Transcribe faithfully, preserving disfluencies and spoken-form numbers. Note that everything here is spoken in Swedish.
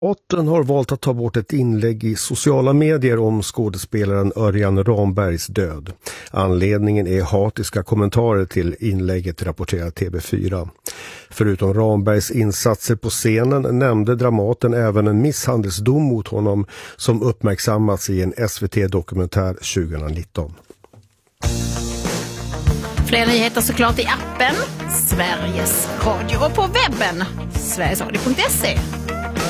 Otten har valt att ta bort ett inlägg i sociala medier om skådespelaren Örjan Rambergs död. Anledningen är hatiska kommentarer till inlägget, rapporterar T V fyra. Förutom Rambergs insatser på scenen nämnde Dramaten även en misshandelsdom mot honom som uppmärksammats i en S V T-dokumentär tjugonitton. Fler nyheter såklart i appen Sveriges Radio och på webben sverigesradio punkt se.